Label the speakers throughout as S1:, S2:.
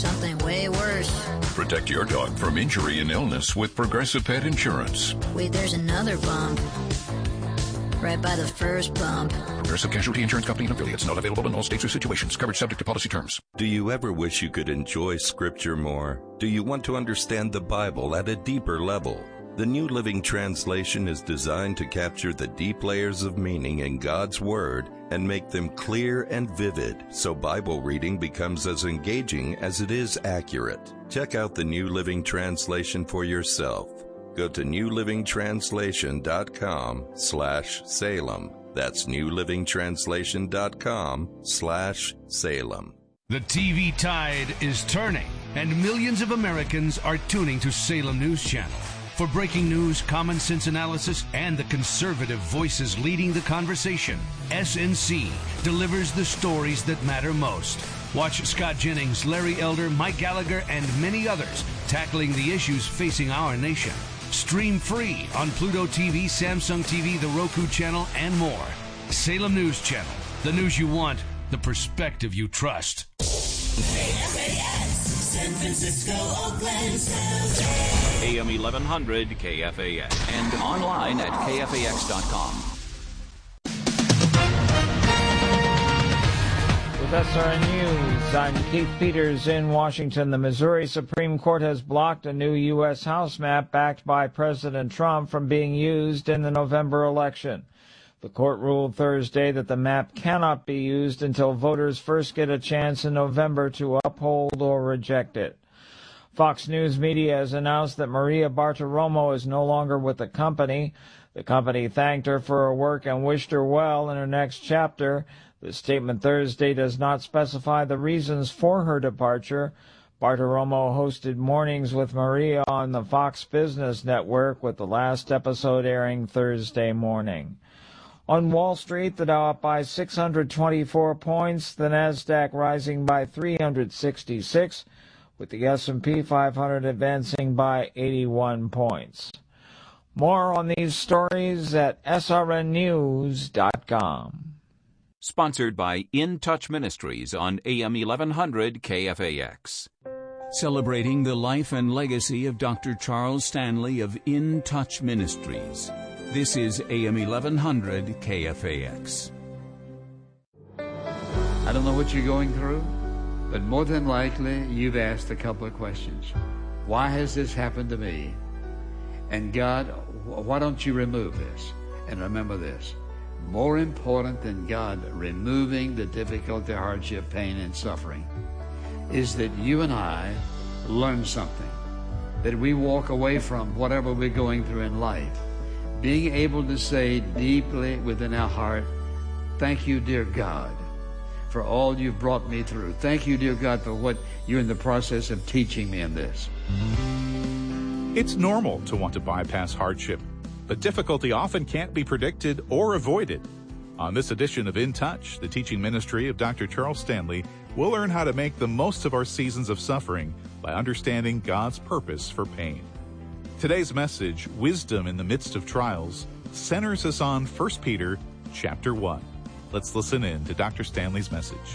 S1: something way worse.
S2: Protect your dog from injury and illness with Progressive Pet Insurance.
S1: Wait, there's another bump. Right by the first bump.
S2: Progressive Casualty Insurance Company and affiliates. Not available in all states or situations. Coverage subject to policy terms.
S3: Do you ever wish you could enjoy Scripture more? Do you want to understand the Bible at a deeper level? The New Living Translation is designed to capture the deep layers of meaning in God's Word and make them clear and vivid, so Bible reading becomes as engaging as it is accurate. Check out the New Living Translation for yourself. Go to newlivingtranslation.com/Salem. That's newlivingtranslation.com/Salem.
S4: The TV tide is turning, and millions of Americans are tuning to Salem News Channel. For breaking news, common sense analysis, and the conservative voices leading the conversation, SNC delivers the stories that matter most. Watch Scott Jennings, Larry Elder, Mike Gallagher, and many others tackling the issues facing our nation. Stream free on Pluto TV, Samsung TV, the Roku channel, and more. Salem News Channel. The news you want, the perspective you trust.
S5: KFAX, San Francisco, Oakland, San Jose.
S6: AM 1100 KFAX. And online at KFAX.com.
S7: With SRN News, I'm Keith Peters in Washington. The Missouri Supreme Court has blocked a new U.S. House map backed by President Trump from being used in the November election. The court ruled Thursday that the map cannot be used until voters first get a chance in November to uphold or reject it. Fox News Media has announced that Maria Bartiromo is no longer with the company. The company thanked her for her work and wished her well in her next chapter. The statement Thursday does not specify the reasons for her departure. Bartiromo hosted Mornings with Maria on the Fox Business Network, with the last episode airing Thursday morning. On Wall Street, the Dow up by 624 points, the Nasdaq rising by 366, with the S&P 500 advancing by 81 points. More on these stories at srnnews.com.
S6: Sponsored by In Touch Ministries on AM 1100 KFAX. Celebrating the life and legacy of Dr. Charles Stanley of In Touch Ministries. This is AM 1100 KFAX.
S8: I don't know what you're going through, but more than likely you've asked a couple of questions. Why has this happened to me? And God, why don't you remove this? And remember this. More important than God removing the difficulty, hardship, pain, and suffering is that you and I learn something, that we walk away from whatever we're going through in life, being able to say deeply within our heart, thank you, dear God, for all you've brought me through. Thank you, dear God, for what you're in the process of teaching me in this.
S9: It's normal to want to bypass hardship, but difficulty often can't be predicted or avoided. On this edition of In Touch, the teaching ministry of Dr. Charles Stanley, we'll learn how to make the most of our seasons of suffering by understanding God's purpose for pain. Today's message, Wisdom in the Midst of Trials, centers us on 1 Peter chapter 1. Let's listen in to Dr. Stanley's message.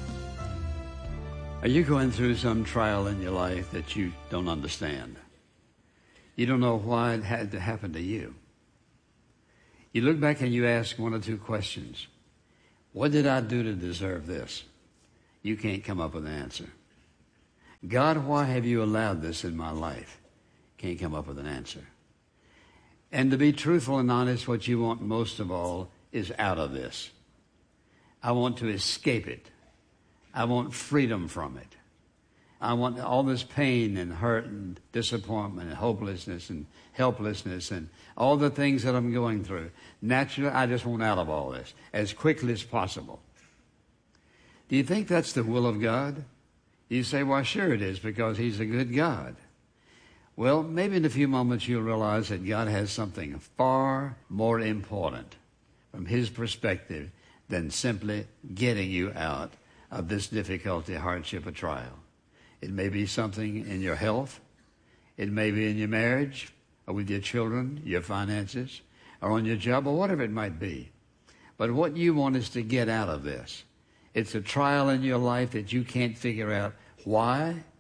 S8: Are you going through some trial in your life that you don't understand? You don't know why it had to happen to you. You look back and you ask one or two questions. What did I do to deserve this? You can't come up with an answer. God, why have you allowed this in my life? Can't come up with an answer. And to be truthful and honest, what you want most of all is out of this. I want to escape it. I want freedom from it. I want all this pain and hurt and disappointment and hopelessness and helplessness and all the things that I'm going through. Naturally, I just want out of all this as quickly as possible. Do you think that's the will of God? You say, well, sure it is, because He's a good God. Well, maybe in a few moments you'll realize that God has something far more important from His perspective than simply getting you out of this difficulty, hardship, or trial. It may be something in your health. It may be in your marriage, or with your children, your finances, or on your job, or whatever it might be. But what you want is to get out of this. It's a trial in your life that you can't figure out why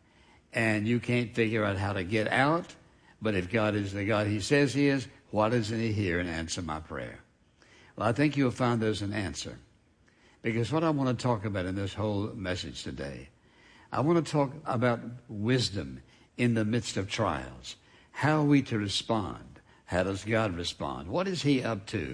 S8: and you can't figure out how to get out. But if God is the God He says He is, why doesn't He hear and answer my prayer? Well, I think you'll find there's an answer. Because what I want to talk about in this whole message today, I want to talk about wisdom in the midst of trials. How are we to respond? How does God respond? What is He up to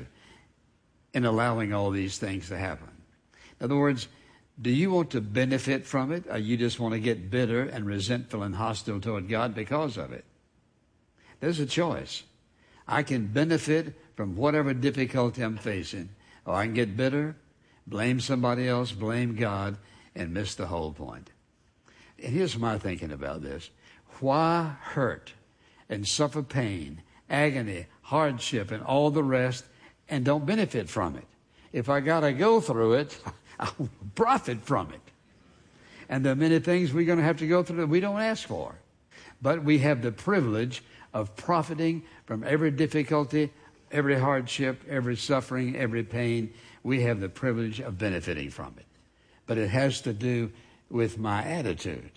S8: in allowing all these things to happen? In other words, do you want to benefit from it, or you just want to get bitter and resentful and hostile toward God because of it? There's a choice. I can benefit from whatever difficulty I'm facing, or I can get bitter, blame somebody else, blame God, and miss the whole point. And here's my thinking about this. Why hurt and suffer pain, agony, hardship, and all the rest, and don't benefit from it? If I got to go through it, I'll profit from it. And there are many things we're going to have to go through that we don't ask for. But we have the privilege of profiting from every difficulty, every hardship, every suffering, every pain. We have the privilege of benefiting from it. But it has to do with my attitude.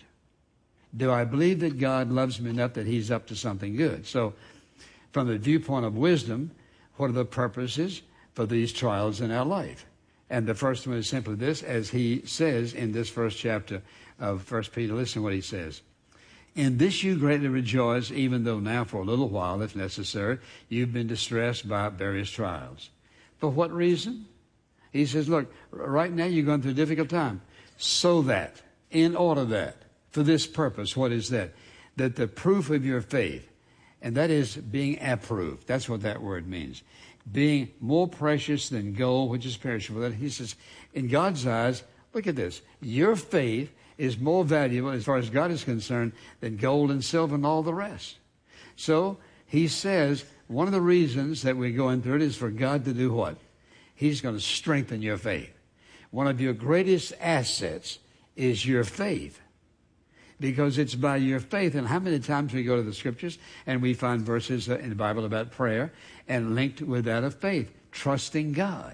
S8: Do I believe that God loves me enough that He's up to something good? So from the viewpoint of wisdom, what are the purposes for these trials in our life? And the first one is simply this, as he says in this first chapter of 1 Peter. Listen to what he says. In this you greatly rejoice, even though now for a little while, if necessary, you've been distressed by various trials. For what reason? He says, look, right now you're going through a difficult time. So that, in order that, for this purpose, what is that? That the proof of your faith, and that is being approved. That's what that word means. Being more precious than gold, which is perishable. That he says, in God's eyes, look at this. Your faith is more valuable as far as God is concerned than gold and silver and all the rest. So he says one of the reasons that we're going through it is for God to do what? He's going to strengthen your faith. One of your greatest assets is your faith. Because it's by your faith. And how many times we go to the scriptures and we find verses in the Bible about prayer and linked with that of faith, trusting God.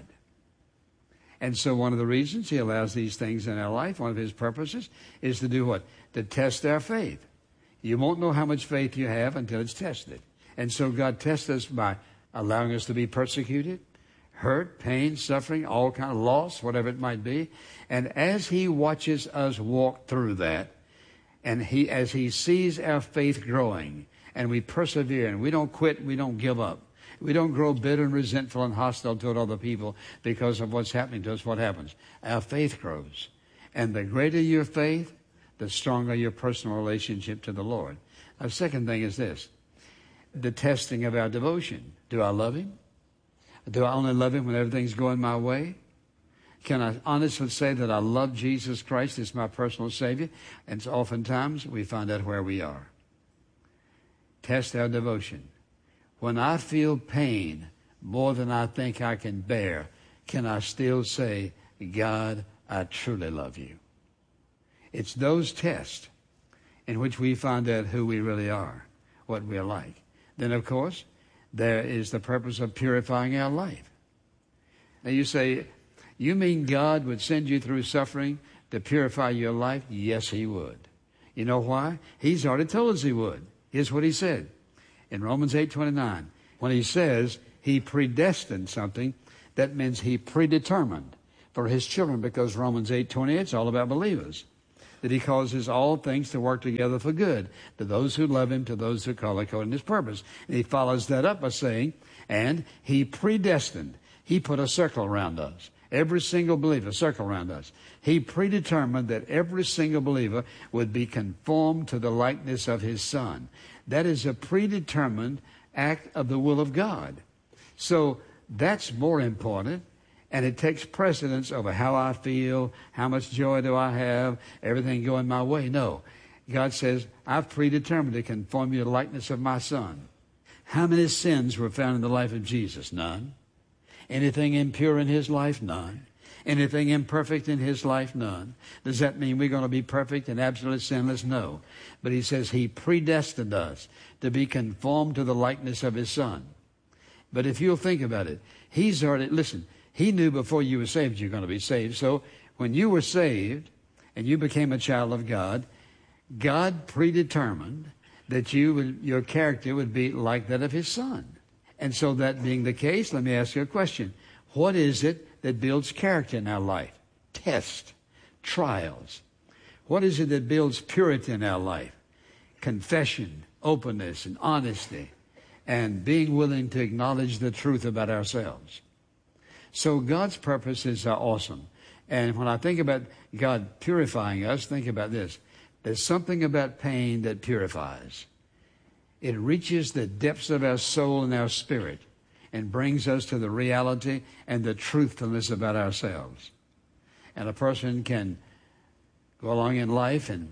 S8: And so one of the reasons He allows these things in our life, one of His purposes, is to do what? To test our faith. You won't know how much faith you have until it's tested. And so God tests us by allowing us to be persecuted, hurt, pain, suffering, all kind of loss, whatever it might be. And as He watches us walk through that, and as He sees our faith growing, and we persevere, and we don't quit, we don't give up. We don't grow bitter and resentful and hostile toward other people because of what's happening to us. What happens? Our faith grows. And the greater your faith, the stronger your personal relationship to the Lord. The second thing is this, the testing of our devotion. Do I love Him? Do I only love Him when everything's going my way? Can I honestly say that I love Jesus Christ as my personal Savior? And so oftentimes we find out where we are. Test our devotion. When I feel pain more than I think I can bear, can I still say, God, I truly love You? It's those tests in which we find out who we really are, what we're like. Then, of course, there is the purpose of purifying our life. Now you say, you mean God would send you through suffering to purify your life? Yes, He would. You know why? He's already told us He would. Here's what He said in Romans 8:29. When He says He predestined something, that means He predetermined for His children, because Romans 8:28 is all about believers. That He causes all things to work together for good to those who love Him, to those who call according to His purpose. And He follows that up by saying, and He predestined. He put a circle around us. Every single believer, circle around us. He predetermined that every single believer would be conformed to the likeness of His Son. That is a predetermined act of the will of God. So that's more important, and it takes precedence over how I feel, how much joy do I have, everything going my way. No. God says, I've predetermined to conform you to the likeness of my Son. How many sins were found in the life of Jesus? None. Anything impure in His life? None. Anything imperfect in His life? None. Does that mean we're going to be perfect and absolutely sinless? No. But He says He predestined us to be conformed to the likeness of His Son. But if you'll think about it, He's already, listen, He knew before you were saved you're going to be saved. So when you were saved and you became a child of God, God predetermined that your character would be like that of his Son. And so that being the case, let me ask you a question. What is it that builds character in our life? Tests, trials. What is it that builds purity in our life? Confession, openness, and honesty, and being willing to acknowledge the truth about ourselves. So God's purposes are awesome. And when I think about God purifying us, think about this. There's something about pain that purifies. It reaches the depths of our soul and our spirit and brings us to the reality and the truthfulness about ourselves. And a person can go along in life and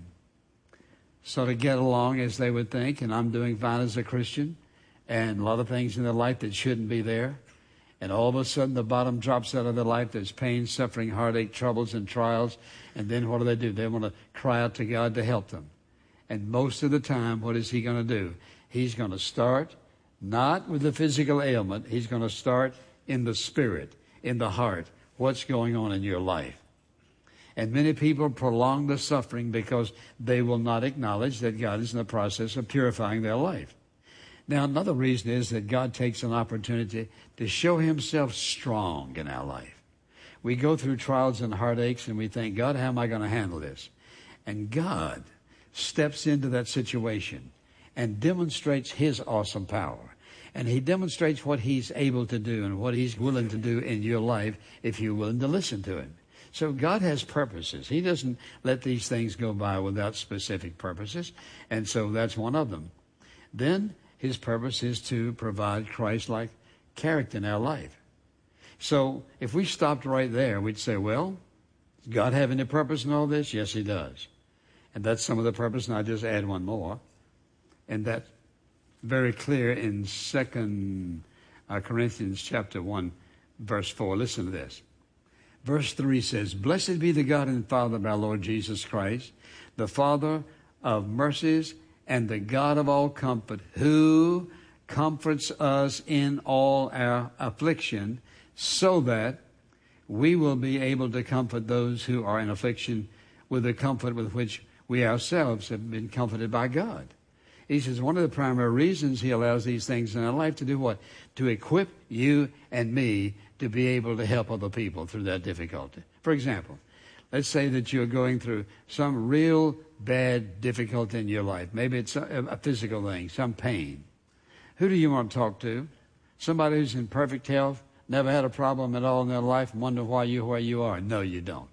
S8: sort of get along as they would think, and I'm doing fine as a Christian, and a lot of things in their life that shouldn't be there. And all of a sudden the bottom drops out of their life. There's pain, suffering, heartache, troubles, and trials. And then what do? They want to cry out to God to help them. And most of the time, what is he going to do? He's going to start not with the physical ailment. He's going to start in the spirit, in the heart. What's going on in your life? And many people prolong the suffering because they will not acknowledge that God is in the process of purifying their life. Now, another reason is that God takes an opportunity to show himself strong in our life. We go through trials and heartaches and we think, God, how am I going to handle this? And God steps into that situation and demonstrates his awesome power. And he demonstrates what he's able to do and what he's willing to do in your life if you're willing to listen to him. So God has purposes. He doesn't let these things go by without specific purposes. And so that's one of them. Then his purpose is to provide Christ-like character in our life. So if we stopped right there, we'd say, well, does God have any purpose in all this? Yes, he does. And that's some of the purpose, and I'll just add one more. And that's very clear in 2 Corinthians chapter 1, verse 4. Listen to this. Verse 3 says, Blessed be the God and Father of our Lord Jesus Christ, the Father of mercies and the God of all comfort, who comforts us in all our affliction, so that we will be able to comfort those who are in affliction with the comfort with which we ourselves have been comforted by God. He says one of the primary reasons he allows these things in our life to do what? To equip you and me to be able to help other people through that difficulty. For example, let's say that you're going through some real bad difficulty in your life. Maybe it's a physical thing, some pain. Who do you want to talk to? Somebody who's in perfect health, never had a problem at all in their life, and wonder why you're where you are. No, you don't.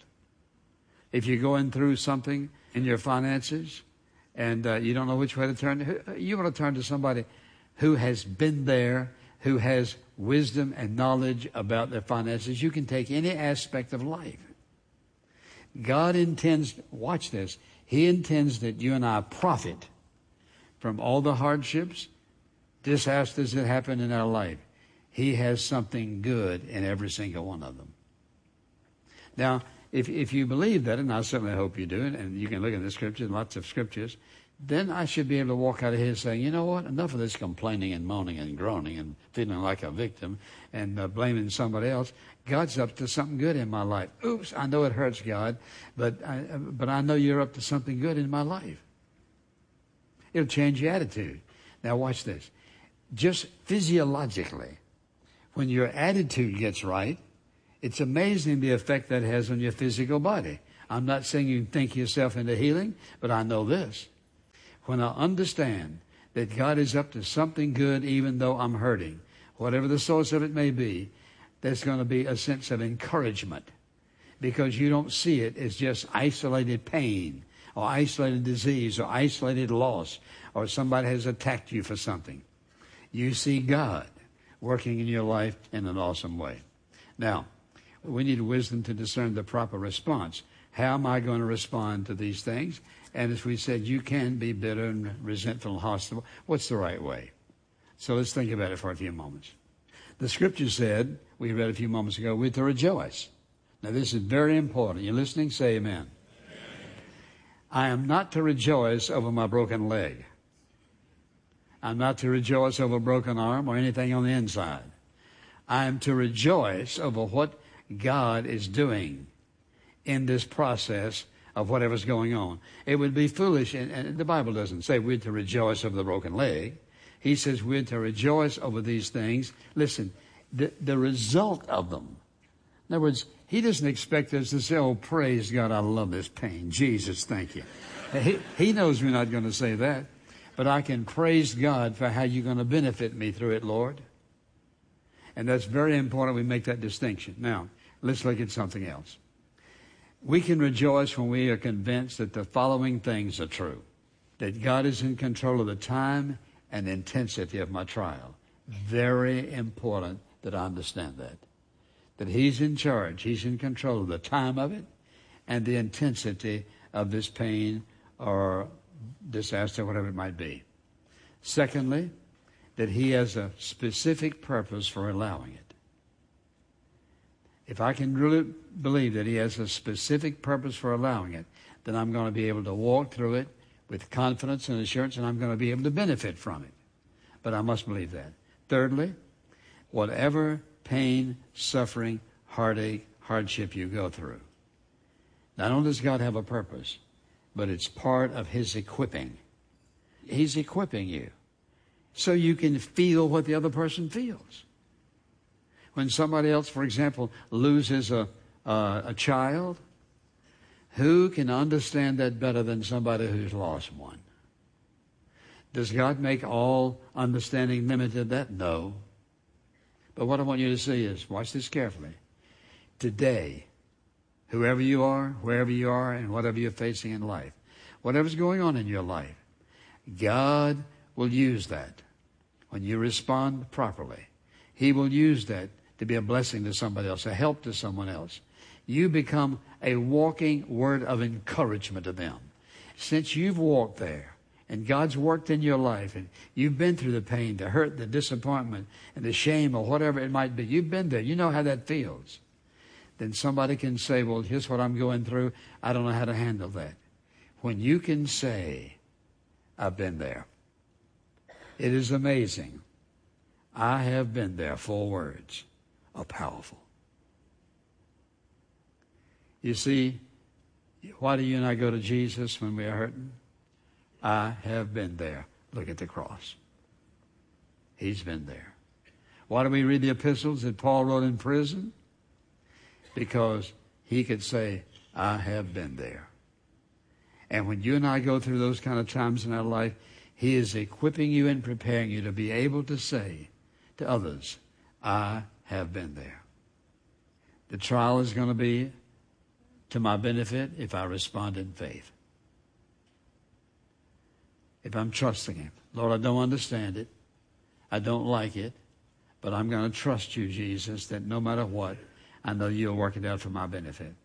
S8: If you're going through something in your finances and you don't know which way to turn, you want to turn to somebody who has been there, who has wisdom and knowledge about their finances. You can take any aspect of life. God intends, watch this, he intends that you and I profit from all the hardships, disasters that happen in our life. He has something good in every single one of them. Now, if you believe that, and I certainly hope you do, and you can look at the scriptures, lots of scriptures, then I should be able to walk out of here saying, you know what, enough of this complaining and moaning and groaning and feeling like a victim and blaming somebody else. God's up to something good in my life. Oops, I know it hurts, God, but I know you're up to something good in my life. It'll change your attitude. Now watch this. Just physiologically, when your attitude gets right, it's amazing the effect that has on your physical body. I'm not saying you can think yourself into healing, but I know this. When I understand that God is up to something good even though I'm hurting, whatever the source of it may be, there's going to be a sense of encouragement because you don't see it as just isolated pain or isolated disease or isolated loss or somebody has attacked you for something. You see God working in your life in an awesome way. Now, we need wisdom to discern the proper response. How am I going to respond to these things? And as we said, you can be bitter and resentful and hostile. What's the right way? So let's think about it for a few moments. The scripture said, we read a few moments ago, we're to rejoice. Now this is very important. You're listening? Say amen. Amen. I am not to rejoice over my broken leg. I'm not to rejoice over a broken arm or anything on the inside. I am to rejoice over what God is doing in this process of whatever's going on. It would be foolish, and the Bible doesn't say we're to rejoice over the broken leg. He says we're to rejoice over these things. Listen, the result of them. In other words, he doesn't expect us to say, oh, praise God, I love this pain. Jesus, thank you. He knows we're not going to say that. But I can praise God for how you're going to benefit me through it, Lord. And that's very important we make that distinction. Now, let's look at something else. We can rejoice when we are convinced that the following things are true. That God is in control of the time and intensity of my trial. Very important that I understand that. That He's in charge. He's in control of the time of it and the intensity of this pain or disaster, whatever it might be. Secondly, that He has a specific purpose for allowing it. If I can really believe that He has a specific purpose for allowing it, then I'm going to be able to walk through it with confidence and assurance, and I'm going to be able to benefit from it. But I must believe that. Thirdly, whatever pain, suffering, heartache, hardship you go through, not only does God have a purpose, but it's part of His equipping. He's equipping you so you can feel what the other person feels. When somebody else, for example, loses a child, who can understand that better than somebody who's lost one? Does God make all understanding limited to that? No. But what I want you to see is, watch this carefully. Today, whoever you are, wherever you are, and whatever you're facing in life, whatever's going on in your life, God will use that when you respond properly. He will use that to be a blessing to somebody else, a help to someone else. You become a walking word of encouragement to them. Since you've walked there and God's worked in your life and you've been through the pain, the hurt, the disappointment, and the shame or whatever it might be, you've been there. You know how that feels. Then somebody can say, well, here's what I'm going through. I don't know how to handle that. When you can say, I've been there. It is amazing. I have been there. 4 words are powerful. You see, why do you and I go to Jesus when we are hurting? I have been there. Look at the cross. He's been there. Why do we read the epistles that Paul wrote in prison? Because he could say, I have been there. And when you and I go through those kind of times in our life, He is equipping you and preparing you to be able to say to others, I have been there. The trial is going to be to my benefit if I respond in faith. If I'm trusting Him. Lord, I don't understand it. I don't like it. But I'm going to trust you, Jesus, that no matter what, I know you'll work it out for my benefit.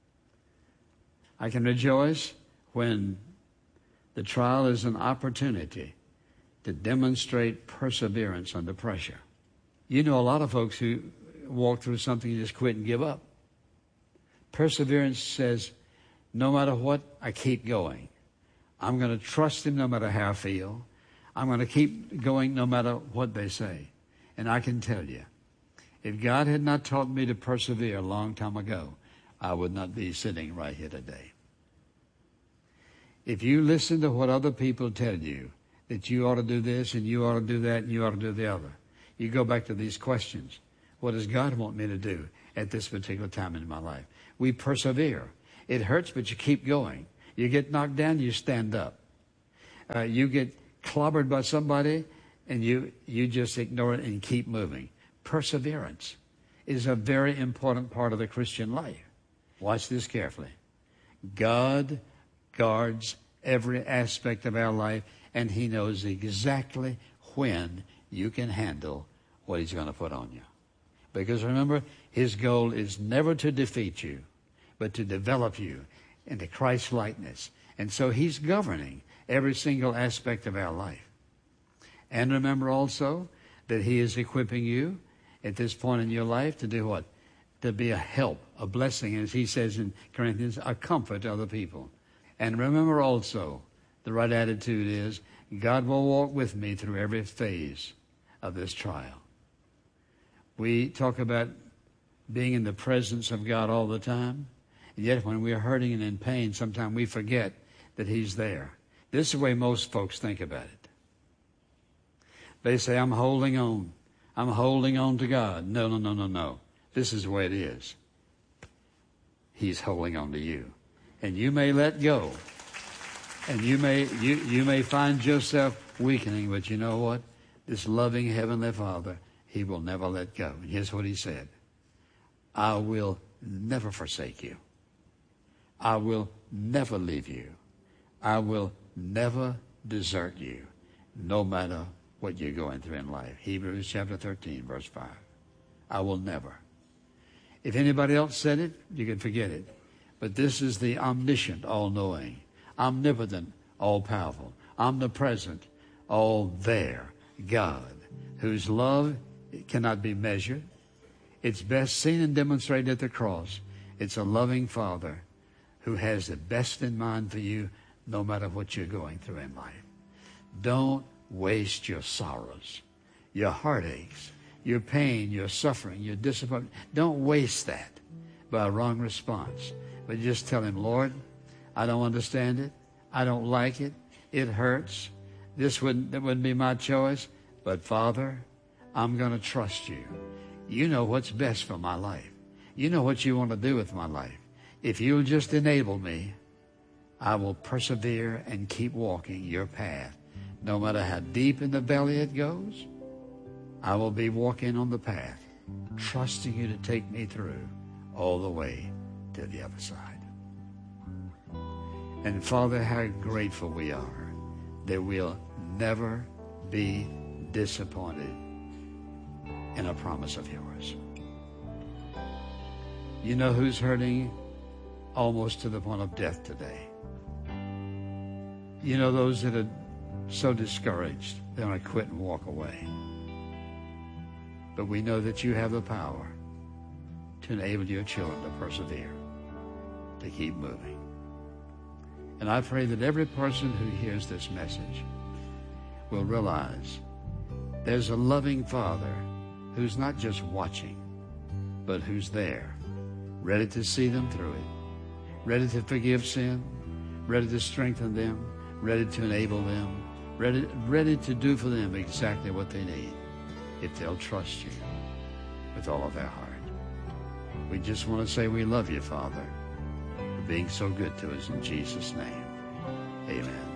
S8: I can rejoice when the trial is an opportunity to demonstrate perseverance under pressure. You know a lot of folks who walk through something and just quit and give up. Perseverance says, no matter what, I keep going. I'm going to trust Him no matter how I feel. I'm going to keep going no matter what they say. And I can tell you, if God had not taught me to persevere a long time ago, I would not be sitting right here today. If you listen to what other people tell you, that you ought to do this and you ought to do that and you ought to do the other, you go back to these questions. What does God want me to do at this particular time in my life? We persevere. It hurts, but you keep going. You get knocked down, you stand up. You get clobbered by somebody, and you just ignore it and keep moving. Perseverance is a very important part of the Christian life. Watch this carefully. God guards every aspect of our life, and He knows exactly when you can handle what He's going to put on you. Because remember, His goal is never to defeat you, but to develop you into Christ's likeness. And so He's governing every single aspect of our life. And remember also that He is equipping you at this point in your life to do what? To be a help, a blessing, as He says in Corinthians, a comfort to other people. And remember also, the right attitude is, God will walk with me through every phase of this trial. We talk about being in the presence of God all the time, And yet when we're hurting and in pain, sometimes we forget that He's there. This is the way most folks think about it. They say, I'm holding on. I'm holding on to God. No, no, no, no, no. This is the way it is. He's holding on to you. And you may let go. And you may find yourself weakening, but you know what? This loving Heavenly Father, He will never let go. And here's what He said. I will never forsake you. I will never leave you. I will never desert you, no matter what you're going through in life. Hebrews chapter 13, verse 5. I will never. If anybody else said it, you can forget it. But this is the omniscient, all-knowing, omnipotent, all-powerful, omnipresent, all-there God, whose love cannot be measured. It's best seen and demonstrated at the cross. It's a loving Father who has the best in mind for you, no matter what you're going through in life. Don't waste your sorrows, your heartaches, your pain, your suffering, your disappointment. Don't waste that by a wrong response. But just tell Him, Lord, I don't understand it. I don't like it. It hurts. That wouldn't be my choice. But Father, I'm going to trust you. You know what's best for my life. You know what you want to do with my life. If you'll just enable me, I will persevere and keep walking your path. No matter how deep in the valley it goes, I will be walking on the path, trusting you to take me through all the way to the other side. And Father, how grateful we are that we'll never be disappointed in a promise of yours. You know who's hurting almost to the point of death today? You know those that are so discouraged they want to quit and walk away. But we know that you have the power to enable your children to persevere, to keep moving. And I pray that every person who hears this message will realize there's a loving Father who's not just watching, but who's there, ready to see them through it, ready to forgive sin, ready to strengthen them, ready to enable them, ready to do for them exactly what they need if they'll trust you with all of their heart. We just want to say we love you, Father, for being so good to us in Jesus' name. Amen.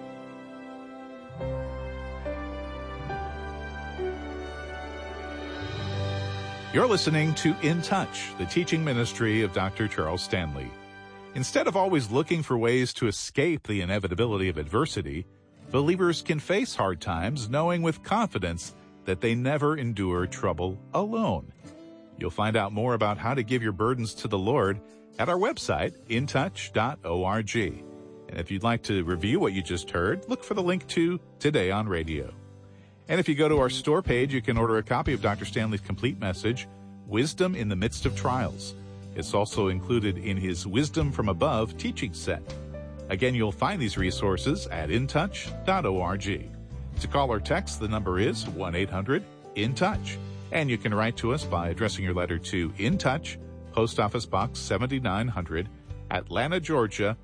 S9: You're listening to In Touch, the teaching ministry of Dr. Charles Stanley. Instead of always looking for ways to escape the inevitability of adversity, believers can face hard times knowing with confidence that they never endure trouble alone. You'll find out more about how to give your burdens to the Lord at our website, intouch.org. And if you'd like to review what you just heard, look for the link to Today on Radio. And if you go to our store page, you can order a copy of Dr. Stanley's complete message, Wisdom in the Midst of Trials. It's also included in his Wisdom from Above teaching set. Again, you'll find these resources at intouch.org. To call or text, the number is 1-800-IN-TOUCH. And you can write to us by addressing your letter to In Touch, Post Office Box 7900, Atlanta, Georgia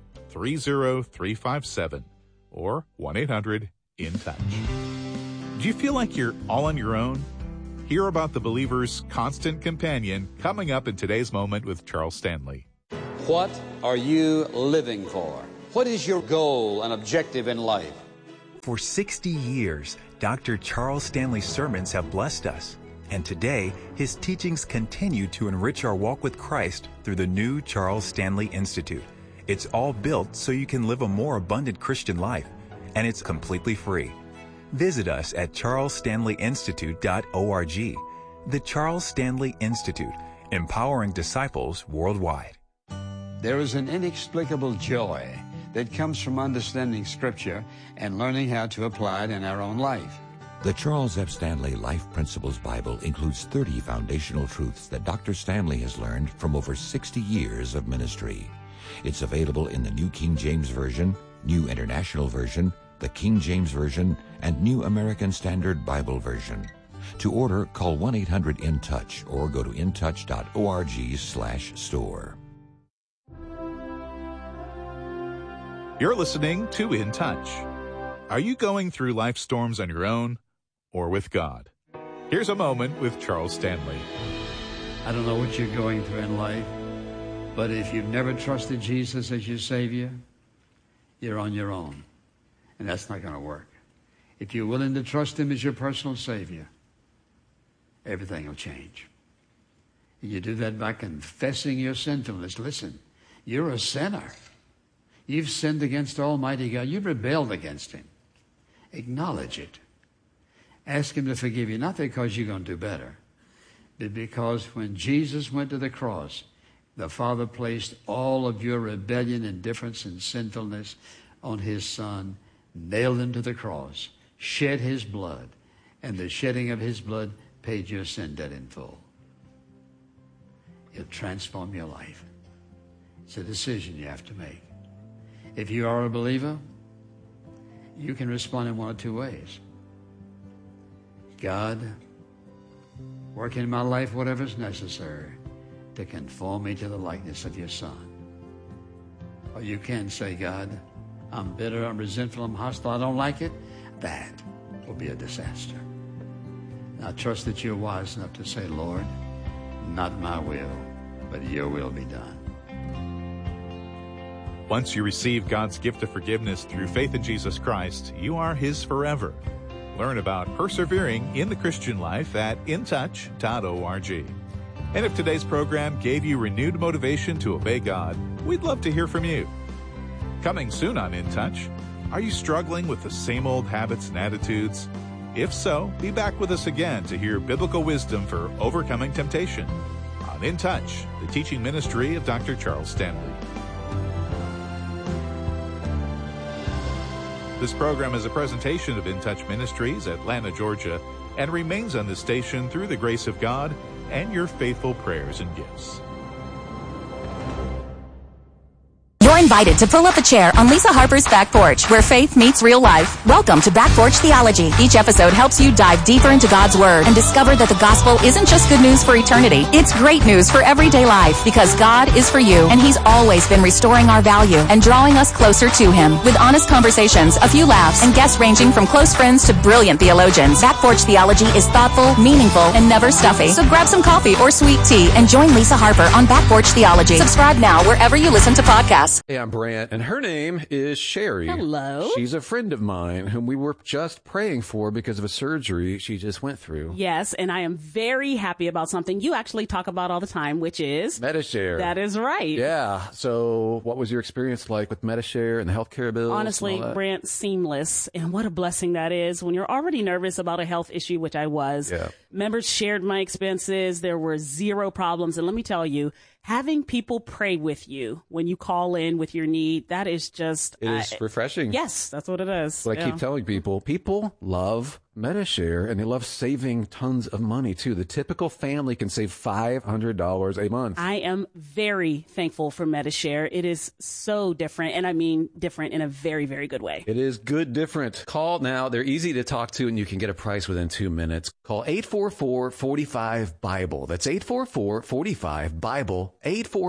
S9: 30357, or 1-800-IN-TOUCH. Do you feel like you're all on your own? Hear about the believer's constant companion coming up in today's Moment with Charles Stanley.
S10: What are you living for? What is your goal and objective in life?
S11: For 60 years, Dr. Charles Stanley's sermons have blessed us. And today, his teachings continue to enrich our walk with Christ through the new Charles Stanley Institute. It's all built so you can live a more abundant Christian life, and it's completely free. Visit us at charlesstanleyinstitute.org. The Charles Stanley Institute, empowering disciples worldwide.
S8: There is an inexplicable joy that comes from understanding Scripture and learning how to apply it in our own life.
S12: The Charles F. Stanley Life Principles Bible includes 30 foundational truths that Dr. Stanley has learned from over 60 years of ministry. It's available in the New King James Version, New International Version, the King James Version, and New American Standard Bible Version. To order, call 1-800-IN-TOUCH or go to intouch.org/store.
S9: You're listening to In Touch. Are you going through life storms on your own or with God? Here's a moment with Charles Stanley.
S8: I don't know what you're going through in life, but if you've never trusted Jesus as your Savior, you're on your own, and that's not going to work. If you're willing to trust Him as your personal Savior, everything will change. You do that by confessing your sinfulness. Listen, you're a sinner. You've sinned against Almighty God. You've rebelled against Him. Acknowledge it. Ask Him to forgive you, not because you're going to do better, but because when Jesus went to the cross, the Father placed all of your rebellion, indifference, and sinfulness on His Son, nailed Him to the cross, shed His blood, and the shedding of His blood paid your sin debt in full. It'll transform your life. It's a decision you have to make. If you are a believer, you can respond in one of two ways. God, work in my life whatever is necessary to conform me to the likeness of your Son. Or you can say, God, I'm bitter, I'm resentful, I'm hostile, I don't like it. That will be a disaster. And I trust that you're wise enough to say, Lord, not my will, but your will be done.
S9: Once you receive God's gift of forgiveness through faith in Jesus Christ, you are His forever. Learn about persevering in the Christian life at intouch.org. And if today's program gave you renewed motivation to obey God, we'd love to hear from you. Coming soon on In Touch, are you struggling with the same old habits and attitudes? If so, be back with us again to hear biblical wisdom for overcoming temptation on In Touch, the teaching ministry of Dr. Charles Stanley. This program is a presentation of In Touch Ministries, Atlanta, Georgia, and remains on this station through the grace of God and your faithful prayers and gifts.
S13: You're invited to pull up a chair on Lisa Harper's Back Porch, where faith meets real life. Welcome to Back Porch Theology. Each episode helps you dive deeper into God's Word and discover that the gospel isn't just good news for eternity. It's great news for everyday life, because God is for you, and He's always been restoring our value and drawing us closer to Him. With honest conversations, a few laughs, and guests ranging from close friends to brilliant theologians, Back Porch Theology is thoughtful, meaningful, and never stuffy. So grab some coffee or sweet tea and join Lisa Harper on Back Porch Theology. Subscribe now wherever you listen to podcasts.
S14: Hey, I'm Brant, and her name is Sherry.
S15: Hello.
S14: She's a friend of mine whom we were just praying for because of a surgery she just went through.
S15: Yes, and I am very happy about something you actually talk about all the time, which is
S14: Medi-Share.
S15: That is right.
S14: Yeah. So what was your experience like with Medi-Share and the healthcare bills?
S15: Honestly, Brant, seamless. And what a blessing that is when you're already nervous about a health issue, which I was.
S14: Yeah.
S15: Members shared my expenses. There were zero problems. And let me tell you, having people pray with you when you call in with your need, that is just...
S14: It is refreshing.
S15: Yes, that's what it is.
S14: So I keep telling people love Medi-Share, and they love saving tons of money, too. The typical family can save $500 a month.
S15: I am very thankful for Medi-Share. It is so different, and I mean different in a very, very good way.
S14: It is good different. Call now. They're easy to talk to, and you can get a price within 2 minutes. Call 844-45-BIBLE. That's 844-45-BIBLE.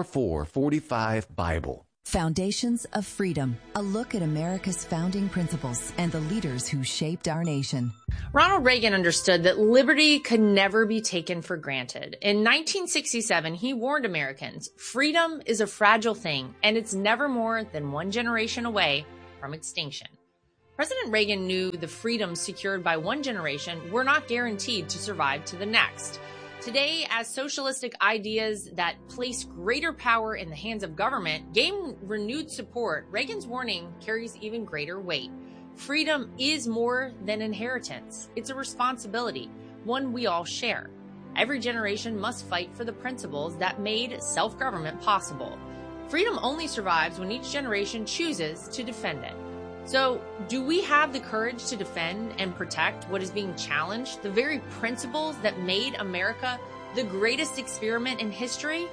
S14: 844-45-BIBLE.
S16: Foundations of Freedom, a look at America's founding principles and the leaders who shaped our nation.
S17: Ronald Reagan understood that liberty could never be taken for granted. In 1967, he warned Americans, freedom is a fragile thing, and it's never more than one generation away from extinction. President Reagan knew the freedoms secured by one generation were not guaranteed to survive to the next. Today, as socialistic ideas that place greater power in the hands of government gain renewed support, Reagan's warning carries even greater weight. Freedom is more than inheritance. It's a responsibility, one we all share. Every generation must fight for the principles that made self-government possible. Freedom only survives when each generation chooses to defend it. So, do we have the courage to defend and protect what is being challenged, the very principles that made America the greatest experiment in history?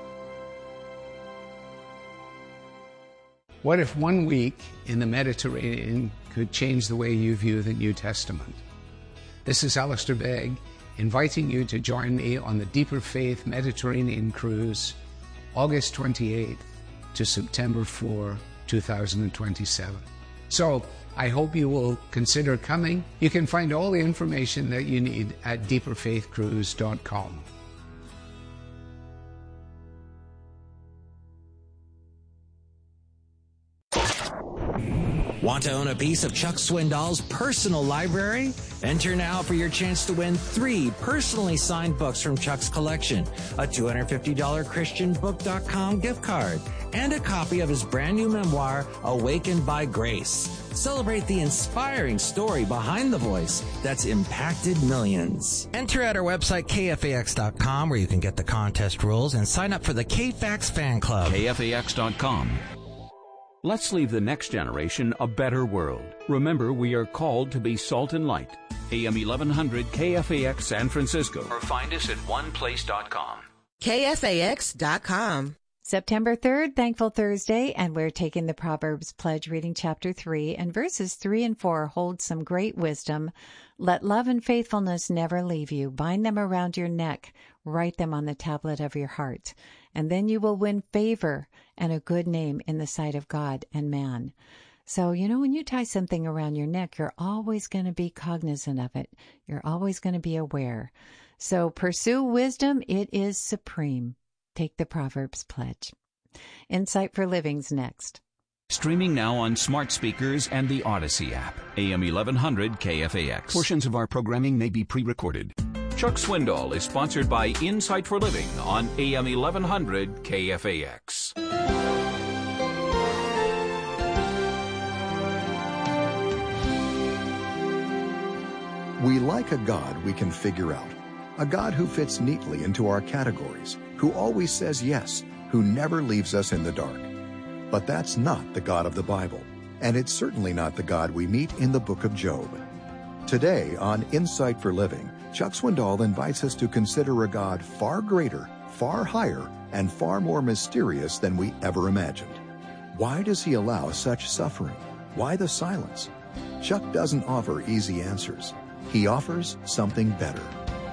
S18: What if 1 week in the Mediterranean could change the way you view the New Testament? This is Alistair Begg, inviting you to join me on the Deeper Faith Mediterranean Cruise, August 28th to September 4, 2027. So I hope you will consider coming. You can find all the information that you need at deeperfaithcruise.com.
S19: Want to own a piece of Chuck Swindoll's personal library? Enter now for your chance to win 3 personally signed books from Chuck's collection, a $250 ChristianBook.com gift card, and a copy of his brand new memoir, Awakened by Grace. Celebrate the inspiring story behind the voice that's impacted millions. Enter at our website, KFAX.com, where you can get the contest rules and sign up for the KFAX fan club.
S6: KFAX.com. Let's leave the next generation a better world. Remember, we are called to be salt and light. AM 1100 KFAX San Francisco. Or find us at oneplace.com.
S20: KFAX.com.
S21: September 3rd, Thankful Thursday, and we're taking the Proverbs Pledge, reading chapter 3, and verses 3 and 4 hold some great wisdom. Let love and faithfulness never leave you. Bind them around your neck. Write them on the tablet of your heart. And then you will win favor and a good name in the sight of God and man. So, when you tie something around your neck, you're always going to be cognizant of it. You're always going to be aware. So pursue wisdom. It is supreme. Take the Proverbs Pledge. Insight for Living's next.
S6: Streaming now on smart speakers and the Odyssey app. AM 1100 KFAX. Portions of our programming may be pre-recorded. Chuck Swindoll is sponsored by Insight for Living on AM 1100 KFAX.
S22: We like a God we can figure out. A God who fits neatly into our categories, who always says yes, who never leaves us in the dark. But that's not the God of the Bible, and it's certainly not the God we meet in the book of Job. Today on Insight for Living, Chuck Swindoll invites us to consider a God far greater, far higher, and far more mysterious than we ever imagined. Why does he allow such suffering? Why the silence? Chuck doesn't offer easy answers. He offers something better.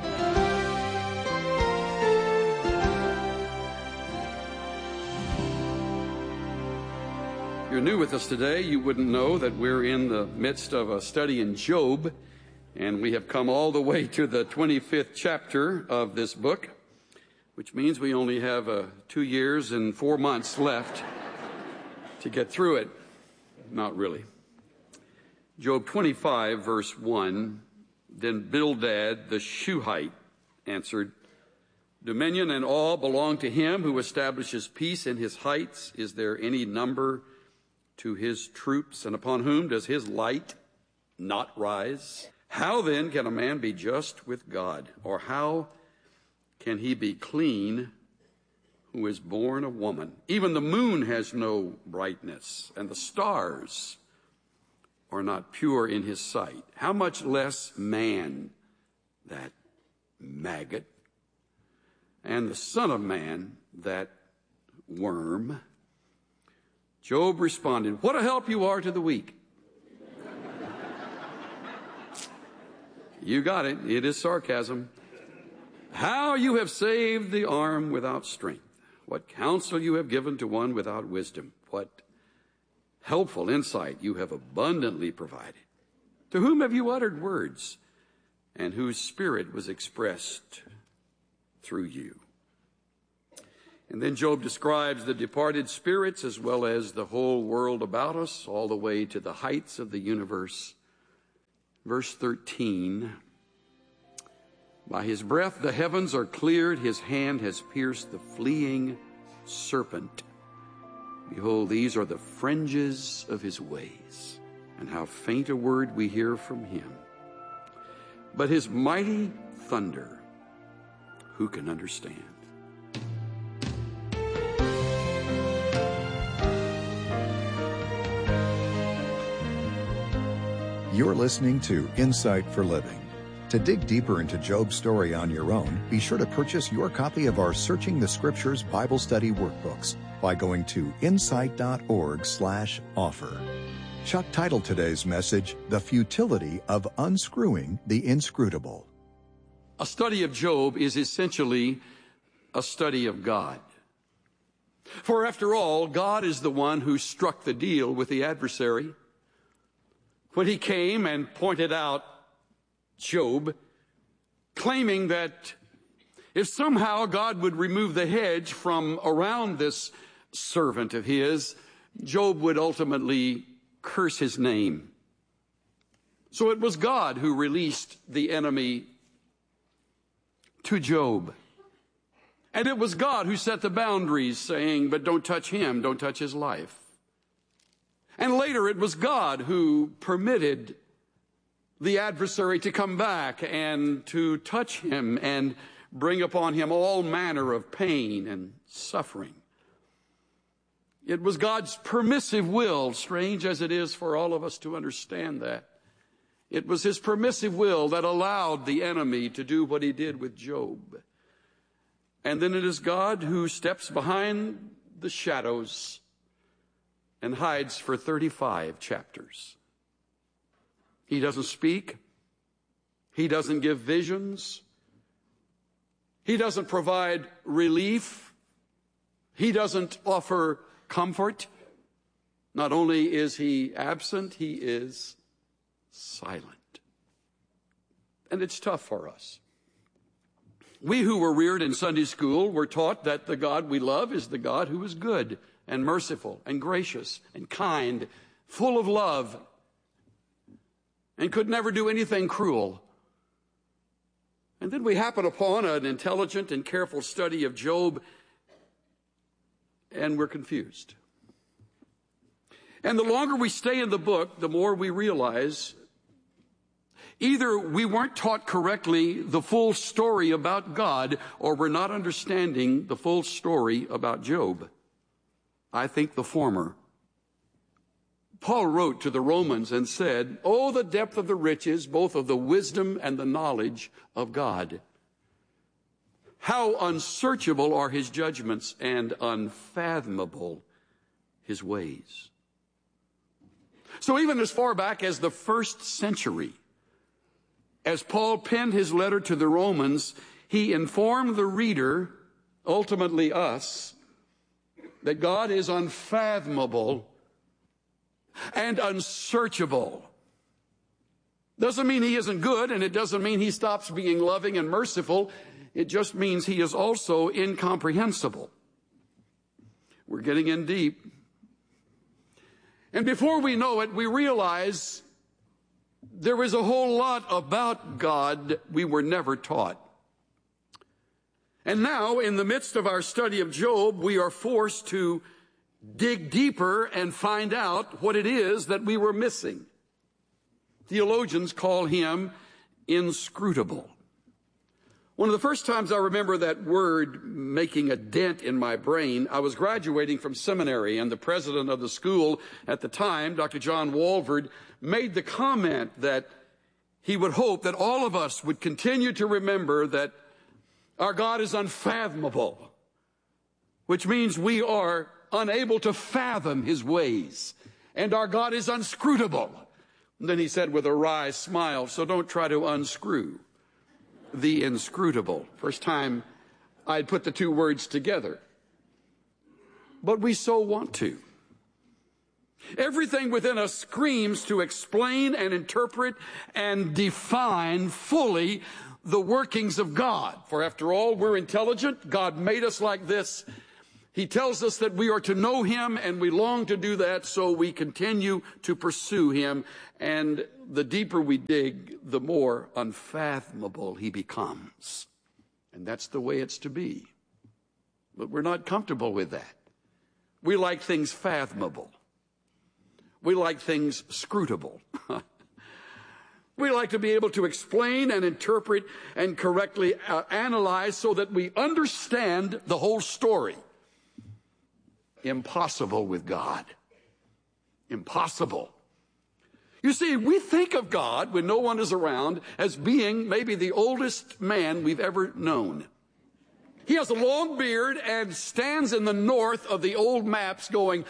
S23: If you're new with us today, you wouldn't know that we're in the midst of a study in Job, and we have come all the way to the 25th chapter of this book, which means we only have 2 years and 4 months left to get through it. Not really. Job 25, verse 1, Then Bildad the Shuhite answered, Dominion and all belong to him who establishes peace in his heights. Is there any number to his troops? And upon whom does his light not rise? How then can a man be just with God? Or how can he be clean who is born a woman? Even the moon has no brightness, and the stars are not pure in his sight. How much less man, that maggot, and the Son of Man, that worm? Job responded, What a help you are to the weak. You got it. It is sarcasm. How you have saved the arm without strength. What counsel you have given to one without wisdom. What helpful insight you have abundantly provided. To whom have you uttered words, and whose spirit was expressed through you? And then Job describes the departed spirits as well as the whole world about us, all the way to the heights of the universe. Verse 13, By his breath the heavens are cleared, his hand has pierced the fleeing serpent. Behold, these are the fringes of his ways, and how faint a word we hear from him. But his mighty thunder, who can understand?
S22: You're listening to Insight for Living. To dig deeper into Job's story on your own, be sure to purchase your copy of our Searching the Scriptures Bible Study workbooks by going to insight.org/offer. Chuck titled today's message, The Futility of Unscrewing the Inscrutable.
S23: A study of Job is essentially a study of God. For after all, God is the one who struck the deal with the adversary when he came and pointed out Job, claiming that if somehow God would remove the hedge from around this servant of his, Job would ultimately curse his name. So it was God who released the enemy to Job. And it was God who set the boundaries, saying, but don't touch him, don't touch his life. And later it was God who permitted the adversary to come back and to touch him and bring upon him all manner of pain and suffering. It was God's permissive will, strange as it is for all of us to understand that. It was his permissive will that allowed the enemy to do what he did with Job. And then it is God who steps behind the shadows and hides for 35 chapters. He doesn't speak. He doesn't give visions. He doesn't provide relief. He doesn't offer comfort. Not only is he absent, he is silent. And it's tough for us. We who were reared in Sunday school were taught that the God we love is the God who is good and merciful and gracious and kind, full of love, and could never do anything cruel. And then we happen upon an intelligent and careful study of Job, and we're confused. And the longer we stay in the book, the more we realize either we weren't taught correctly the full story about God, or we're not understanding the full story about Job. I think the former. Paul wrote to the Romans and said, "Oh, the depth of the riches, both of the wisdom and the knowledge of God. How unsearchable are his judgments and unfathomable his ways." So even as far back as the 1st century, as Paul penned his letter to the Romans, he informed the reader, ultimately us, that God is unfathomable and unsearchable. Doesn't mean he isn't good, and it doesn't mean he stops being loving and merciful. It just means he is also incomprehensible. We're getting in deep. And before we know it, we realize there is a whole lot about God we were never taught. And now, in the midst of our study of Job, we are forced to dig deeper and find out what it is that we were missing. Theologians call him inscrutable. One of the first times I remember that word making a dent in my brain, I was graduating from seminary, and the president of the school at the time, Dr. John Walford, made the comment that he would hope that all of us would continue to remember that our God is unfathomable, which means we are unable to fathom his ways, and our God is unscrutable. And then he said with a wry smile, so don't try to unscrew the inscrutable. First time I'd put the two words together. But we so want to. Everything within us screams to explain and interpret and define fully the workings of God. For after all, we're intelligent. God made us like this. He tells us that we are to know him, and we long to do that, so we continue to pursue him. And the deeper we dig, the more unfathomable he becomes. And that's the way it's to be. But we're not comfortable with that. We like things fathomable. We like things scrutable. We like to be able to explain and interpret and correctly analyze so that we understand the whole story. Impossible with God. Impossible. You see, we think of God, when no one is around, as being maybe the oldest man we've ever known. He has a long beard and stands in the north of the old maps going,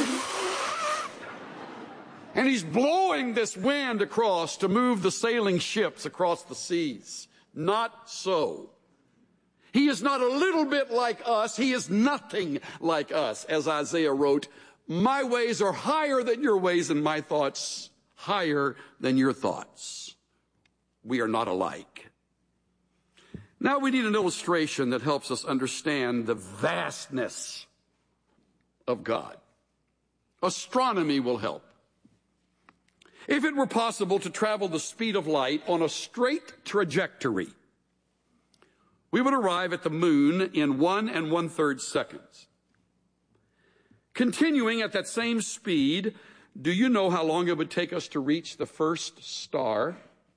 S23: and he's blowing this wind across to move the sailing ships across the seas. Not so. He is not a little bit like us. He is nothing like us. As Isaiah wrote, my ways are higher than your ways and my thoughts higher than your thoughts. We are not alike. Now we need an illustration that helps us understand the vastness of God. Astronomy will help. If it were possible to travel the speed of light on a straight trajectory, we would arrive at the moon in 1 1/3 seconds. Continuing at that same speed, do you know how long it would take us to reach the first star?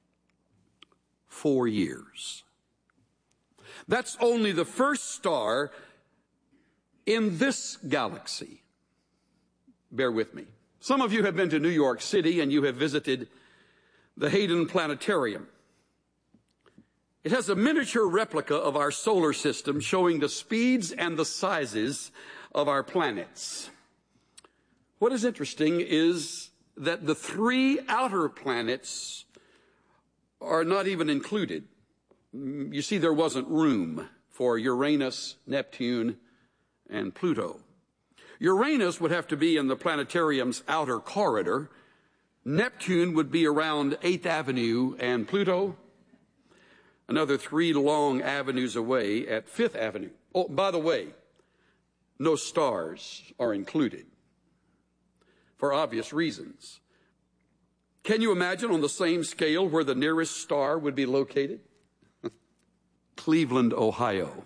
S23: 4 years. That's only the first star in this galaxy. Bear with me. Some of you have been to New York City and you have visited the Hayden Planetarium. It has a miniature replica of our solar system showing the speeds and the sizes of our planets. What is interesting is that the 3 outer planets are not even included. You see, there wasn't room for Uranus, Neptune, and Pluto. Uranus would have to be in the planetarium's outer corridor. Neptune would be around 8th Avenue, and Pluto another 3 long avenues away at 5th Avenue. Oh, by the way, no stars are included for obvious reasons. Can you imagine on the same scale where the nearest star would be located? Cleveland, Ohio.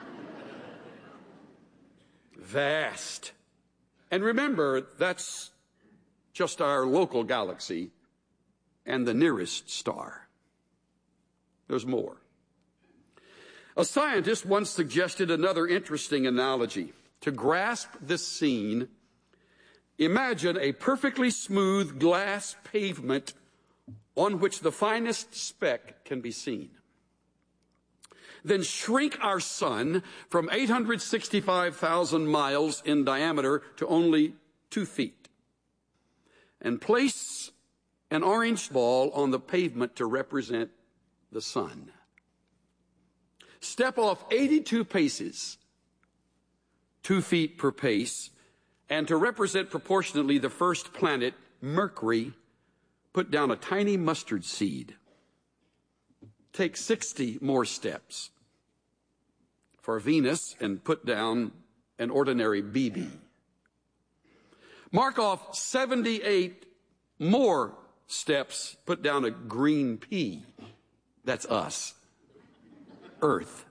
S23: Vast. And remember, that's just our local galaxy and the nearest star. There's more. A scientist once suggested another interesting analogy. To grasp this scene, imagine a perfectly smooth glass pavement on which the finest speck can be seen. Then shrink our sun from 865,000 miles in diameter to only 2 feet. And place an orange ball on the pavement to represent the sun. Step off 82 paces, 2 feet per pace, and to represent proportionately the first planet, Mercury, put down a tiny mustard seed. Take 60 more steps for Venus and put down an ordinary BB. Mark off 78 more steps, put down a green pea. That's us, Earth.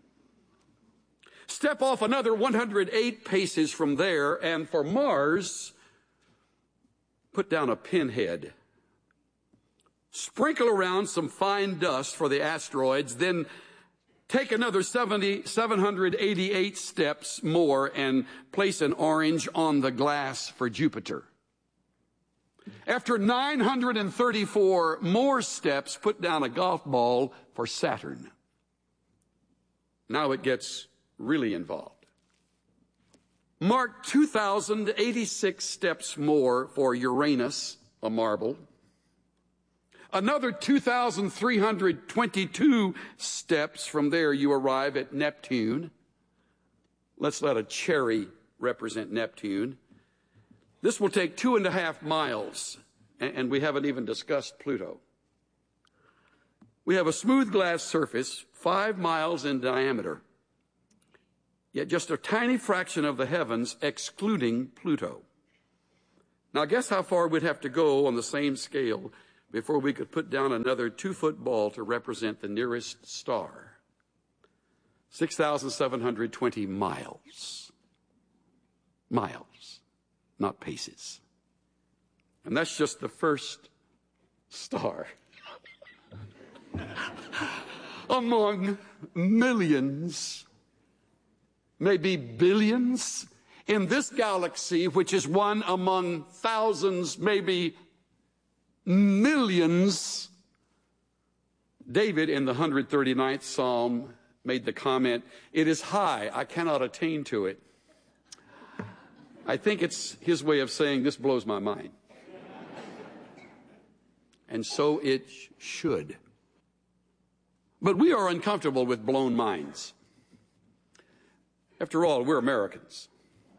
S23: Step off another 108 paces from there, and for Mars, put down a pinhead. Sprinkle around some fine dust for the asteroids, then take another 788 steps more and place an orange on the glass for Jupiter. After 934 more steps, put down a golf ball for Saturn. Now it gets really involved. Mark 2,086 steps more for Uranus, a marble. Another 2,322 steps from there, you arrive at Neptune. Let's let a cherry represent Neptune. This will take 2.5 miles, and we haven't even discussed Pluto. We have a smooth glass surface, 5 miles in diameter, yet just a tiny fraction of the heavens, excluding Pluto. Now, guess how far we'd have to go on the same scale before we could put down another 2-foot ball to represent the nearest star. 6,720 miles. Miles, not paces. And that's just the first star among millions, maybe billions, in this galaxy, which is one among thousands, maybe millions. David, in the 139th Psalm, made the comment, "It is high, I cannot attain to it." I think it's his way of saying, this blows my mind. And so it should. But we are uncomfortable with blown minds. After all, we're Americans.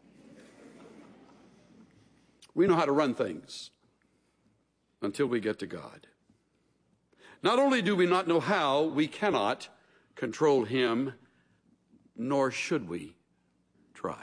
S23: We know how to run things until we get to God. Not only do we not know how, we cannot control him, nor should we try.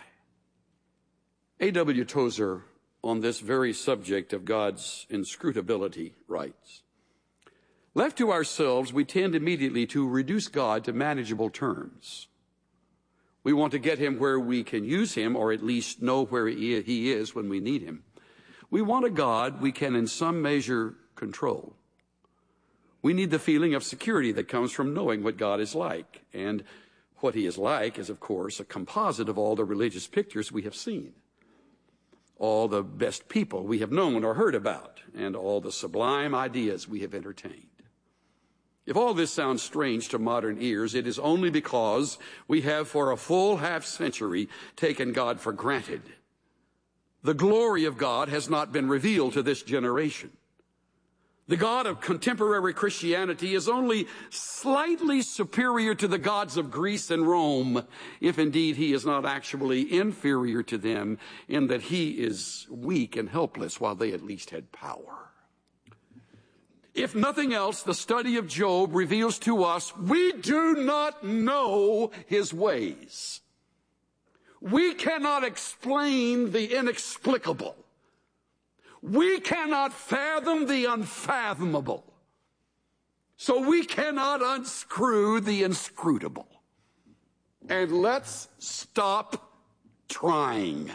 S23: A.W. Tozer, on this very subject of God's inscrutability, writes, "Left to ourselves, we tend immediately to reduce God to manageable terms. We want to get him where we can use him, or at least know where he is when we need him. We want a God we can in some measure control. We need the feeling of security that comes from knowing what God is like. And what he is like is, of course, a composite of all the religious pictures we have seen, all the best people we have known or heard about, and all the sublime ideas we have entertained. If all this sounds strange to modern ears, it is only because we have for a full half century taken God for granted. The glory of God has not been revealed to this generation. The God of contemporary Christianity is only slightly superior to the gods of Greece and Rome, if indeed he is not actually inferior to them in that he is weak and helpless while they at least had power. If nothing else, the study of Job reveals to us we do not know his ways. We cannot explain the inexplicable. We cannot fathom the unfathomable. So we cannot unscrew the inscrutable. And let's stop trying.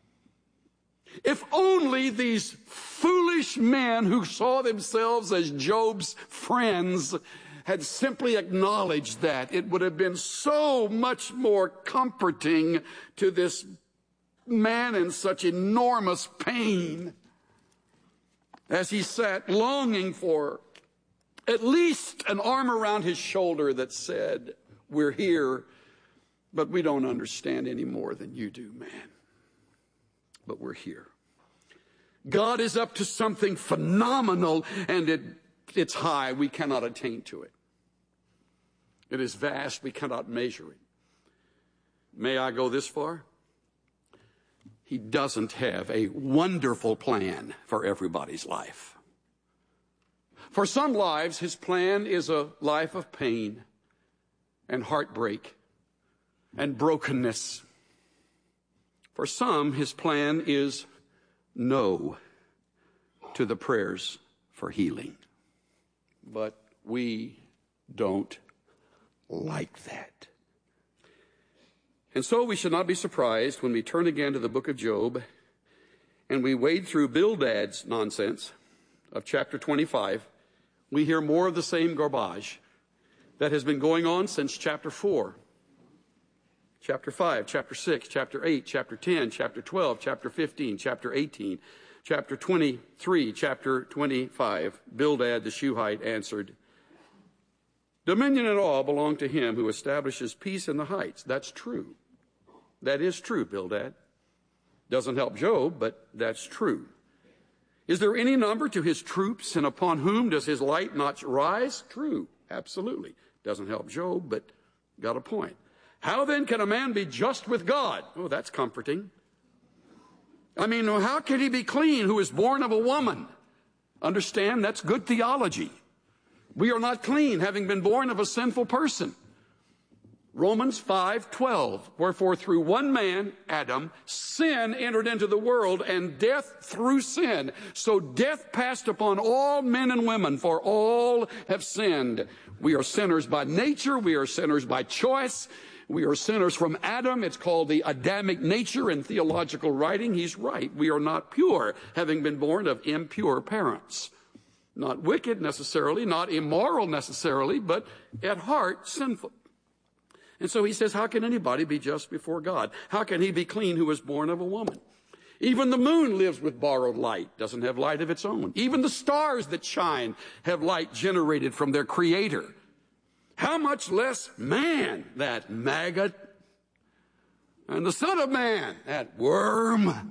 S23: If only these foolish men who saw themselves as Job's friends had simply acknowledged that, it would have been so much more comforting to this man in such enormous pain as he sat longing for at least an arm around his shoulder that said, "We're here, but we don't understand any more than you do, man. But we're here. God is up to something phenomenal, and it's high. We cannot attain to it. It is vast. We cannot measure it. May I go this far? He doesn't have a wonderful plan for everybody's life. For some lives, his plan is a life of pain and heartbreak and brokenness. For some, his plan is no to the prayers for healing. But we don't like that. And so we should not be surprised when we turn again to the book of Job and we wade through Bildad's nonsense of chapter 25. We hear more of the same garbage that has been going on since chapter 4, chapter 5, chapter 6, chapter 8, chapter 10, chapter 12, chapter 15, chapter 18, chapter 23, chapter 25. Bildad the Shuhite answered, "Dominion and all belong to him who establishes peace in the heights." That's true. That is true, Bildad. Doesn't help Job, but that's true. Is there any number to his troops, and upon whom does his light not rise? True, absolutely. Doesn't help Job, but got a point. How then can a man be just with God? Oh, that's comforting. I mean, how can he be clean who is born of a woman? Understand, that's good theology. We are not clean, having been born of a sinful person. Romans 5:12, wherefore through one man, Adam, sin entered into the world, and death through sin. So death passed upon all men and women, for all have sinned. We are sinners by nature. We are sinners by choice. We are sinners from Adam. It's called the Adamic nature in theological writing. He's right. We are not pure, having been born of impure parents. Not wicked necessarily, not immoral necessarily, but at heart sinful. And so he says, how can anybody be just before God? How can he be clean who was born of a woman? Even the moon lives with borrowed light, doesn't have light of its own. Even the stars that shine have light generated from their creator. How much less man, that maggot, and the son of man, that worm.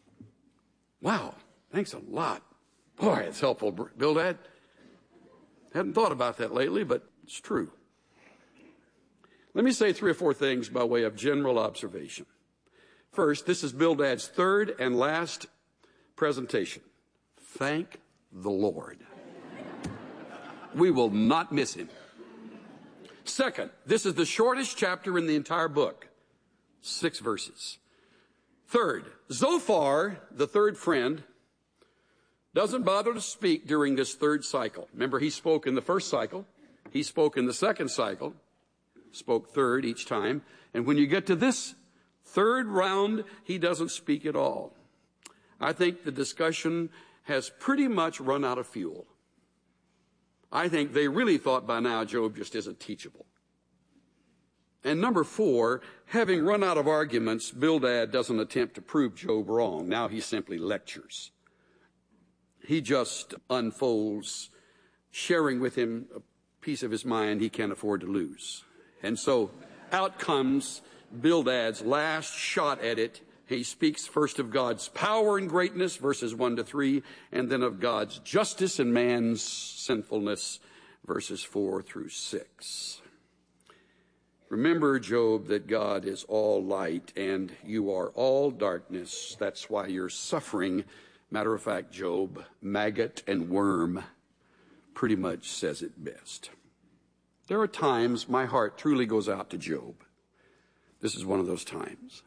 S23: Wow, thanks a lot. Boy, it's helpful, Bildad. Hadn't thought about that lately, but it's true. Let me say 3 or 4 things by way of general observation. First, this is Bildad's third and last presentation. Thank the Lord. We will not miss him. Second, this is the shortest chapter in the entire book. 6 verses. Third, Zophar, the third friend, doesn't bother to speak during this third cycle. Remember, he spoke in the first cycle. He spoke in the second cycle. Spoke third each time. And when you get to this third round, he doesn't speak at all. I think the discussion has pretty much run out of fuel. I think they really thought by now Job just isn't teachable. And number 4, having run out of arguments, Bildad doesn't attempt to prove Job wrong. Now he simply lectures. He just unfolds, sharing with him a piece of his mind he can't afford to lose. And so out comes Bildad's last shot at it. He speaks first of God's power and greatness, verses 1 to 3, and then of God's justice and man's sinfulness, verses 4 through 6. Remember, Job, that God is all light and you are all darkness. That's why you're suffering. Matter of fact, Job, maggot and worm, pretty much says it best. There are times my heart truly goes out to Job. This is one of those times.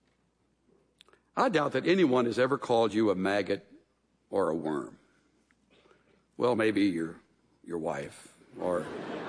S23: I doubt that anyone has ever called you a maggot or a worm. Well, maybe your wife, or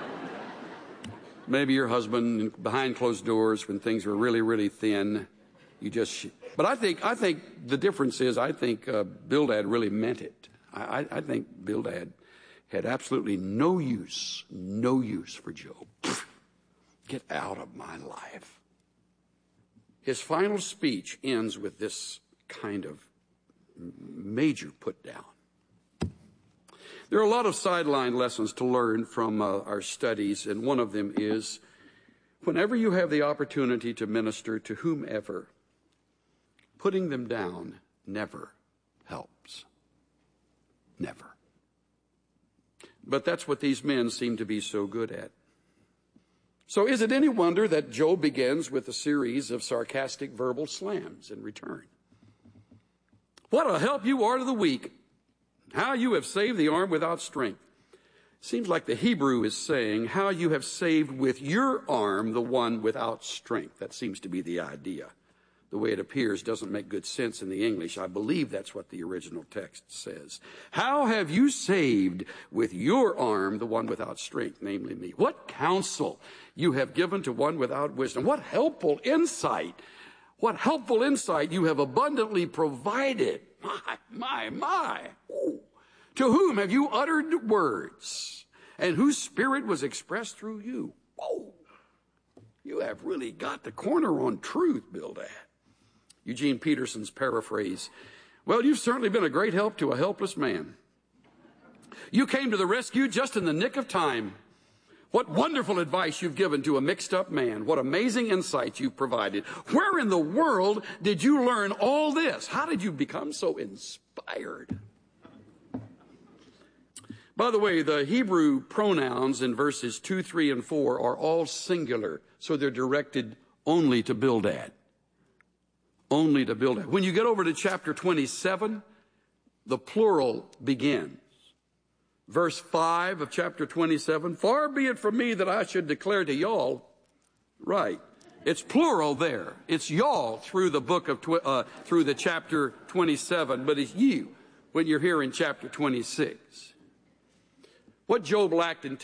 S23: maybe your husband behind closed doors when things were really, really thin. But I think the difference is I think Bildad really meant it. I think Bildad had absolutely no use for Job. Get out of my life. His final speech ends with this kind of major put down. There are a lot of sideline lessons to learn from our studies, and one of them is whenever you have the opportunity to minister to whomever, putting them down never helps. Never. But that's what these men seem to be so good at. So is it any wonder that Job begins with a series of sarcastic verbal slams in return? What a help you are to the weak. How you have saved the arm without strength. Seems like the Hebrew is saying how you have saved with your arm the one without strength. That seems to be the idea. The way it appears doesn't make good sense in the English. I believe that's what the original text says. How have you saved with your arm the one without strength, namely me? What counsel you have given to one without wisdom. What helpful insight. What helpful insight you have abundantly provided. My. Ooh. To whom have you uttered words, and whose spirit was expressed through you? Whoa. You have really got the corner on truth, Bildad. Eugene Peterson's paraphrase. Well, you've certainly been a great help to a helpless man. You came to the rescue just in the nick of time. What wonderful advice you've given to a mixed-up man. What amazing insights you've provided. Where in the world did you learn all this? How did you become so inspired? By the way, the Hebrew pronouns in verses 2, 3, and 4 are all singular, so they're directed only to Bildad. Only to Bildad. When you get over to chapter 27, the plural begins. Verse 5 of chapter 27, far be it from me that I should declare to y'all. Right. It's plural there. It's y'all through the book of, through the chapter 27, but it's you when you're here in chapter 26. What Job lacked in